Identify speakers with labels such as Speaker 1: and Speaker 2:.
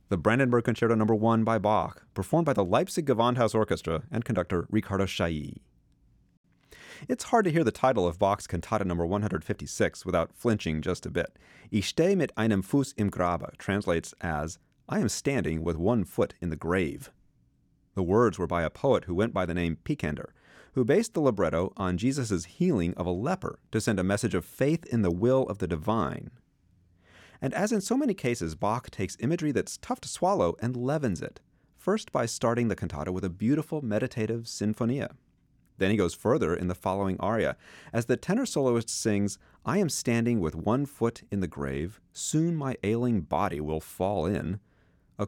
Speaker 1: the Brandenburg Concerto No. 1 by Bach, performed by the Leipzig Gewandhaus Orchestra and conductor Riccardo Chailly. It's hard to hear the title of Bach's Cantata No. 156 without flinching just a bit. Ich stehe mit einem Fuß im Grabe translates as, I am standing with one foot in the grave. The words were by a poet who went by the name Picander, who based the libretto on Jesus' healing of a leper to send a message of faith in the will of the divine. And as in so many cases, Bach takes imagery that's tough to swallow and leavens it, first by starting the cantata with a beautiful meditative sinfonia. Then he goes further in the following aria, as the tenor soloist sings, I am standing with one foot in the grave, soon my ailing body will fall in,